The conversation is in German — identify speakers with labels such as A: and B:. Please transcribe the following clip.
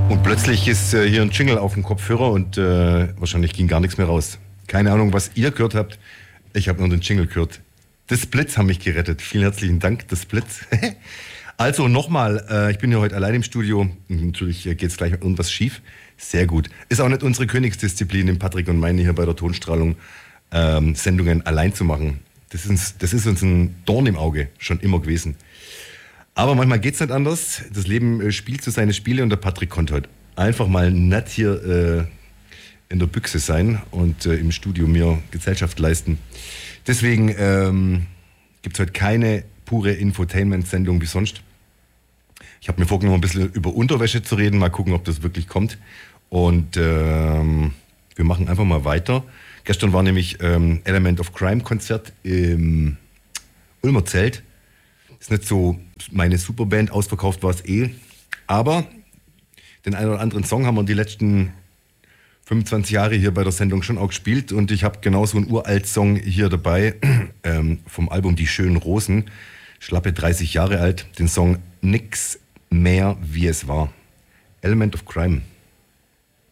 A: Und plötzlich ist hier ein Jingle auf dem Kopfhörer und wahrscheinlich ging gar nichts mehr raus. Keine Ahnung, was ihr gehört habt. Ich habe nur den Jingle gehört. The Splits haben mich gerettet. Vielen herzlichen Dank, The Splits. Also nochmal, ich bin hier heute allein im Studio. Natürlich geht es gleich irgendwas schief. Sehr gut. Ist auch nicht unsere Königsdisziplin, den Patrick und meine hier bei der Tonstrahlung Sendungen allein zu machen. Das ist uns ein Dorn im Auge, schon immer gewesen. Aber manchmal geht es nicht anders. Das Leben spielt so seine Spiele und der Patrick konnte heute einfach mal nett hier in der Büchse sein und im Studio mir Gesellschaft leisten. Deswegen gibt es heute keine pure Infotainment-Sendung wie sonst. Ich habe mir vorgenommen, ein bisschen über Unterwäsche zu reden. Mal gucken, ob das wirklich kommt. Und wir machen einfach mal weiter. Gestern war nämlich Element of Crime Konzert im Ulmer Zelt. Ist nicht so meine Superband, ausverkauft war es eh. Aber den einen oder anderen Song haben wir die letzten 25 Jahre hier bei der Sendung schon auch gespielt. Und ich habe genauso einen Uralt-Song hier dabei vom Album Die schönen Rosen. Schlappe 30 Jahre alt. Den Song Nix mehr wie es war. Element of Crime.